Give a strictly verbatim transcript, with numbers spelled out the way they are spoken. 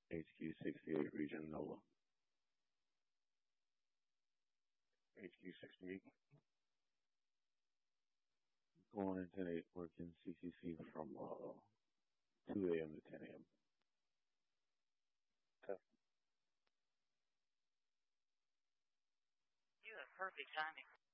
H Q sixty-eight Region Nova. H Q sixty-eight. Going in today, working C C C from uh, two a m to ten a m. You have perfect timing.